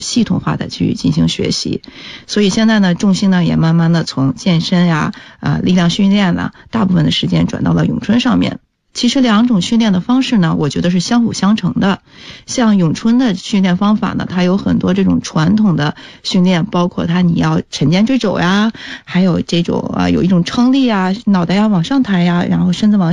系统化的去进行学习。所以现在呢，重心呢也慢慢的从健身呀、力量训练呢，大部分的时间转到了咏春上面。其实两种训练的方式呢，我觉得是相辅相成的。像咏春的训练方法呢，它有很多这种传统的训练，包括你要沉肩坠肘呀，还有这种有一种撑立啊，脑袋要往上抬呀，然后身子往